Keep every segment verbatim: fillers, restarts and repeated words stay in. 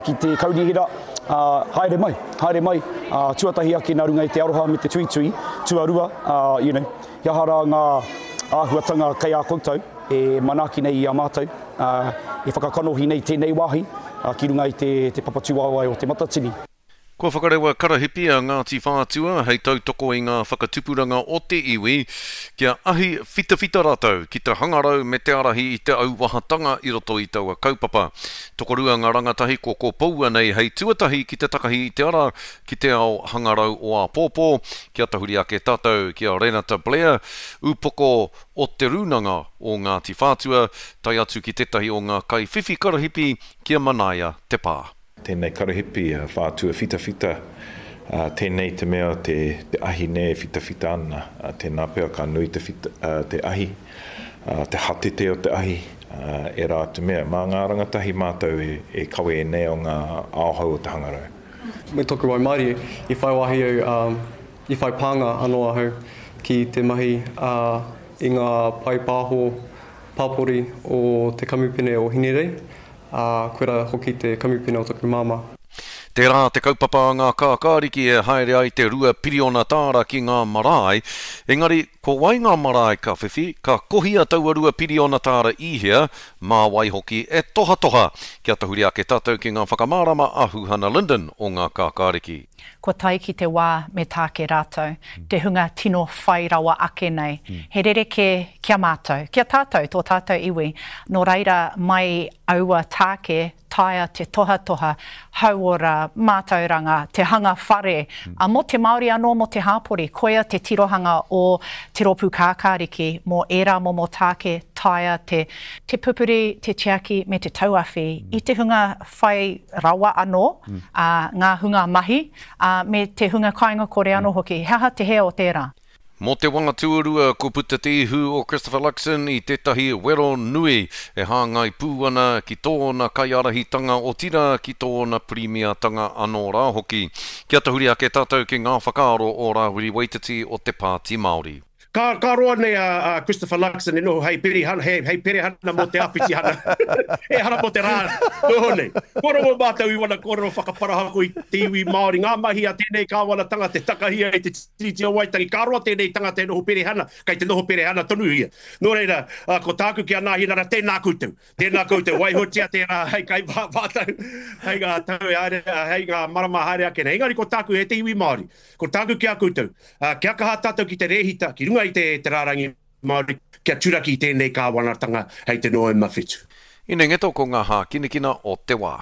Ki te kaurihira, uh, haere mai, haere mai, uh, tuatahi ake nā runga i te aroha me te tui tui, tuarua, uh, you know, iahara ngā āhuatanga kei a koutou, e manaki nei i a mātou, uh, e whakakanohi nei tēnei wāhi, uh, ki runga i te, te papatuawai o te matatini. Kua whakarewa karahipi a Ngāti Whātua, hei tautoko i ngā whakatupuranga o te iwi, kia ahi whita whita rātou ki te hangarau me te arahi i te auwahatanga i roto i taua kaupapa. Tokorua ngā rangatahi ko ko paua nei hei tuatahi ki te takahi i te ara ki te ao hangarau o a pōpō, kia tahuri ake tātou kia Renata Blair, upoko o te runanga o Ngāti Whātua, tai atu ki tetahi o ngā kai whiwhi karahipi kia manaia te pā. Tēnei karahipi, uh, whātua whita whita, uh, tēnei te mea te, te ahi ne whita whita ana, uh, tēnā pēr ka nui te, whita, uh, te ahi, uh, te hatete o te ahi, uh, e rā te mea. Mā ngā rangatahi mātou e, e kawe e nei o ngā aohau o te hangarau. Me toku wai Māori, i whai wahi au, um, i whai pānga anō ahau ki te mahi uh, i ngā pai pāho pāpori o te kamupene o Hinerei, Uh, koera hoki te kamupene o taku māma. Te rā te kaupapa ngā kākāriki e haere ai te rua piriona tāra ki ngā marae, engari ko wai ngā marae ka whiwhi, ka kohia taua rua piriona tāra ihia, mā wai hoki e toha toha, kia tahuri ake tātou ki ngā whakamārama ahu Hannah Linden o ngā kākāriki. Ko tai ki te wā me tāke rātou, mm. te hunga tino whai rawa ake nei. Mm. He rereke kia mātou, kia tātou, tō tātou iwi, no reira mai aua tāke, taia te toha toha, hauora, mātauranga, te hanga whare. Mm. A mo te Māori anō mo te hāpori, koia te tirohanga o te ropu kākāriki, mō era mo mo tāke, taia te, te pupuri, te tiaki me te tauawhi. Mm. I te hunga whai rawa anō, mm. uh, ngā hunga mahi, uh, me te hunga kāinga kore anō hoki. Hea te hea o tērā. Mō te wanga tuarua ko puta te ihu o Christopher Luxon i tētahi wero nui e hāngai pūana ki tōna kaiarahitanga o tira ki tōna premiatanga anō rā hoki. Kia tahuri ake tātou ki ngā whakaaro o Rāhui Waititi o te Pāti Māori. Ka, ka roa nei a uh, uh, Christopher Luxon e noho hei peri hana, hei, hei peri hana mo te apiti hana. e hana mo te rā, noho nei. Koro mo mātou i wana koro whakaparahako i te iwi Māori. Ngā mahi a tēnei kāwana tanga te takahia i te tiriti o Waitangi. Ka roa tēnei tanga te noho peri hana, kai te noho peri hana tonu ia. Nō reira, uh, ko tāku ki anā hinara, tēnā koutou. Tēnā koutou, waihotia tērā, hei kai vātau, hei ngā tau haere, hei ngā marama haere ake nei. Engari ko tāku he te iwi Māori. Ko tāku ki a koutou. Uh, kia kaha tātou ki te rehita, ki runga i te, te rārangi Māori, kia turaki i tēnei kāwanatanga hei te noe mawhitu. Ine ngeto ko ngā hā kinekina o te wā.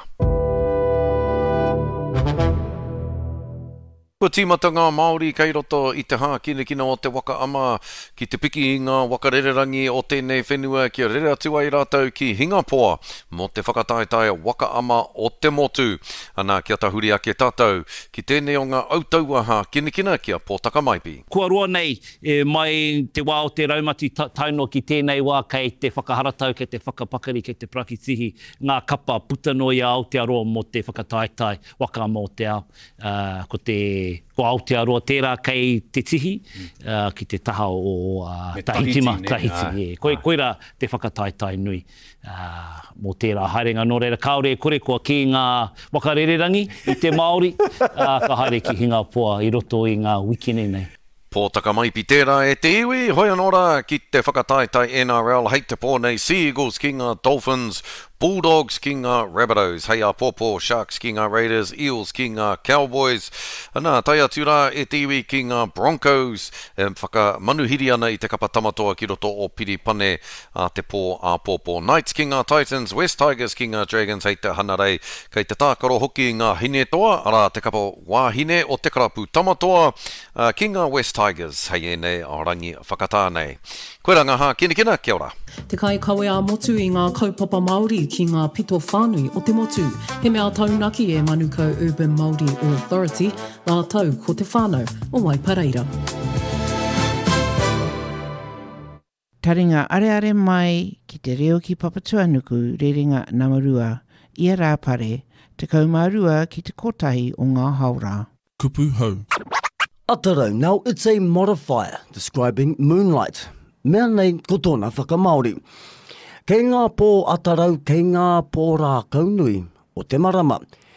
Ko tīmata ngā Māori kei roto i te hā kinekina o te waka ama ki te piki i ngā wakarererangi o tēnei whenua kia rere atu ai rātou ki Hingapoa mo te whakataetae waka ama o te motu. Ana kia tahuri ake tātou ki tēnei o ngā autaua hā kinekina kia pōtaka maipi. Kua roa nei e mai te wā o te raumati tauno ki tēnei wā kei te whakaharatau, kei te whakapakari, kei te prakitihi, ngā kapa putano i Aotearoa mo te whakataetae waka ama o te ao. Uh, ko te ko Aotearoa tērā kei te tihi, uh, ki te taha o uh, Tahitima, Tahiti. Yeah. Koe, koera te whakataetae nui. Uh, mō tērā haerenga nō reira kaore kore kua ki ngā wakarererangi i te Māori, uh, ka haere ki Hingapoa i roto i ngā wikine nei. Pōtaka maipi tērā e te iwi, hoi anora ki te whakataetai N R L, hei te pō nei Sea Eagles ki ngā Dolphins, Bulldogs ki ngā Rabbitohs, hei a pōpō Sharks ki ngā Raiders, Eels ki ngā Cowboys, anā tai atu rā e te iwi ki ngā Broncos, e whaka manuhiri ana i te kapa tamatoa ki roto o Piripane a te pō a pōpō Knights ki ngā Titans, West Tigers ki ngā Dragons, hei te hanarei, kei te tākaro hoki ngā hine toa, ara te kapa wāhine o te karapu tamatoa, uh, ki ngā West Tigers, hei e nei a rangi whakatānei. Koera ngā hā kinekina, kia ora. Te kai kawe a motu i ngā kaupapa Māori ki ngā pito whānui o te motu. He mea taunaki e Manukau Urban Māori Authority, ngā tau ko te whānau o Waipareira. Taringa areare mai ki te reo ki Papatuanuku rerenga Namarua, ia rā pare, te kaumārua ki te kotahi o ngā haura. Kupu hau. Atarau, now it's a modifier describing moonlight. Mea nei ko tōna whakamaori. Kei ngā pō atarau, kei ngā pō rā kaunui o te marama.